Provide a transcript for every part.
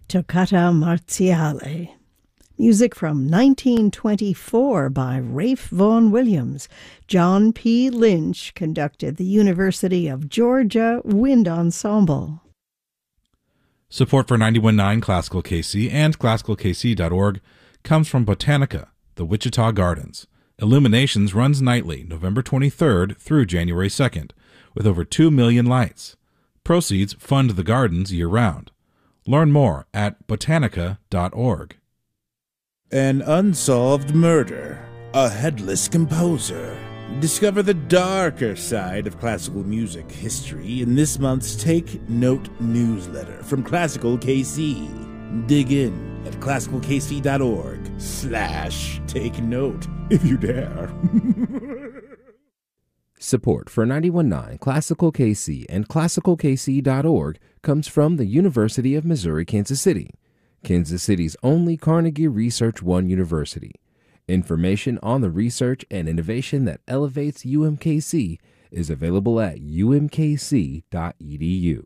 Toccata Marziale. Music from 1924 by Ralph Vaughan Williams. John P. Lynch conducted the University of Georgia Wind Ensemble. Support for 91.9 Classical KC and ClassicalKC.org comes from Botanica, the Wichita Gardens. Illuminations runs nightly, November 23rd through January 2nd, with over 2 million lights. Proceeds fund the gardens year-round. Learn more at botanica.org. An unsolved murder. A headless composer. Discover the darker side of classical music history in this month's Take Note newsletter from Classical KC. Dig in at classicalkc.org/take note, if you dare. Support for 91.9 Classical KC and ClassicalKC.org comes from the University of Missouri-Kansas City, Kansas City's only Carnegie Research One university. Information on the research and innovation that elevates UMKC is available at umkc.edu.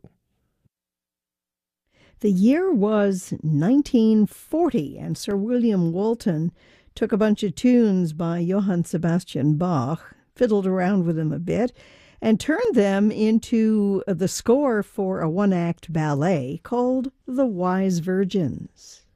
The year was 1940, and Sir William Walton took a bunch of tunes by Johann Sebastian Bach, fiddled around with them a bit, and turned them into the score for a one-act ballet called The Wise Virgins.